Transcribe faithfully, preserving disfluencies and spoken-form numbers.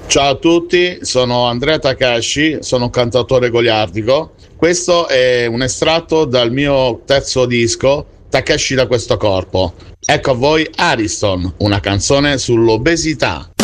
Ciao a tutti, sono Andrea Takashi, sono un cantautore goliardico. Questo è un estratto dal mio terzo disco, Takashi da questo corpo. Ecco a voi Ariston, una canzone sull'obesità.